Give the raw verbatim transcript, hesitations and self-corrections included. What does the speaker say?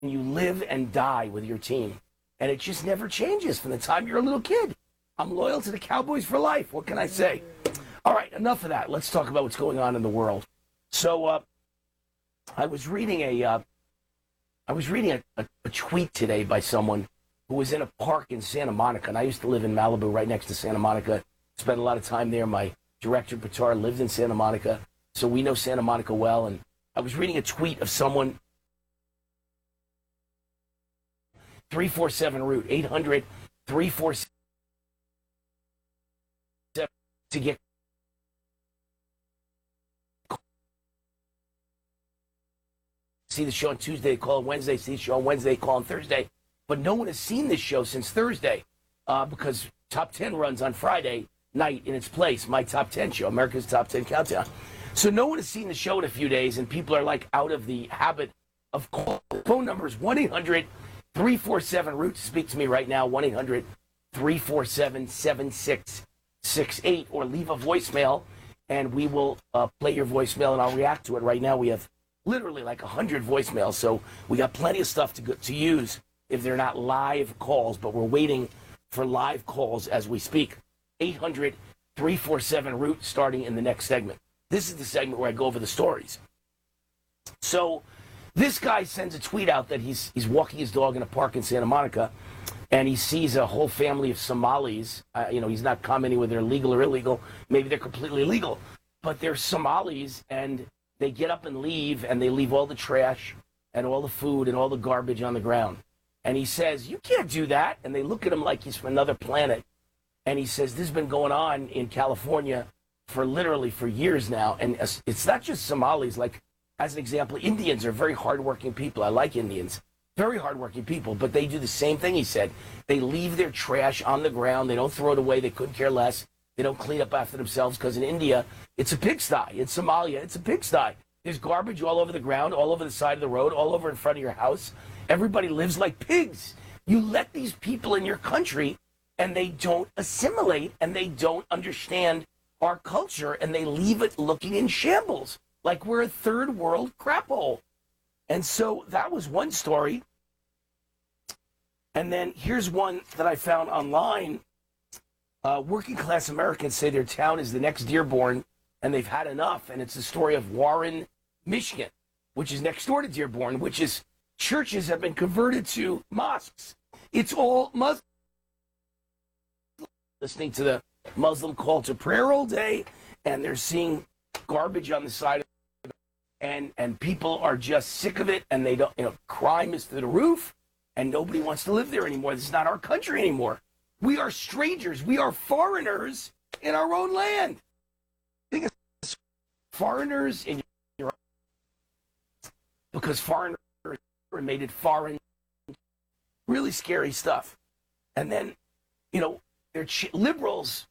you live and die with your team. And it just never changes from the time you're a little kid. I'm loyal to the Cowboys for life. What can I say? All right, enough of that. Let's talk about what's going on in the world. So uh, I was reading a uh, I was reading a, a, a tweet today by someone who was in a park in Santa Monica. And I used to live in Malibu right next to Santa Monica. Spent a lot of time there. My director, Patar, lived in Santa Monica. So we know Santa Monica well. And I was reading a tweet of someone, three four seven route, eight hundred, three four seven, to get see the show on Tuesday, call on Wednesday, see the show on Wednesday, call on Thursday. But no one has seen this show since Thursday uh, because Top ten runs on Friday night in its place, my Top ten show, America's Top ten Countdown. So no one has seen the show in a few days, and people are like out of the habit of calling. Phone number is one eight hundred, three four seven, root to speak to me right now, one eight hundred, three four seven, seven six six eight, or leave a voicemail, and we will uh, play your voicemail, and I'll react to it. Right now we have literally like one hundred voicemails, so we got plenty of stuff to go, to use if they're not live calls, but we're waiting for live calls as we speak. eight hundred, three four seven, root, starting in the next segment. This is the segment where I go over the stories. So this guy sends a tweet out that he's he's walking his dog in a park in Santa Monica, and he sees a whole family of Somalis. Uh, you know, he's not commenting whether they're legal or illegal. Maybe they're completely illegal, but they're Somalis, and they get up and leave, and they leave all the trash and all the food and all the garbage on the ground. And he says, "You can't do that." And they look at him like he's from another planet. And he says, "This has been going on in California for literally for years now." And it's not just Somalis. Like, as an example, Indians are very hardworking people. I like Indians. Very hardworking people. But they do the same thing, he said. They leave their trash on the ground. They don't throw it away. They couldn't care less. They don't clean up after themselves, because in India, it's a pigsty. In Somalia, it's a pigsty. There's garbage all over the ground, all over the side of the road, all over in front of your house. Everybody lives like pigs. You let these people in your country, and they don't assimilate, and they don't understand our culture, and they leave it looking in shambles, like we're a third world crap hole. And so that was one story. And then here's one that I found online. Uh, working class Americans say their town is the next Dearborn, and they've had enough. And it's the story of Warren, Michigan, which is next door to Dearborn, which is churches have been converted to mosques. It's all Muslim. Listening to the Muslim call to prayer all day, and they're seeing garbage on the side of it, and and people are just sick of it, and they don't, you know, crime is through the roof, and nobody wants to live there anymore. This is not our country anymore. We are strangers. We are foreigners in our own land. Think of foreigners in your own, because foreigners made it foreign. Really scary stuff. And then, you know, they're ch- liberals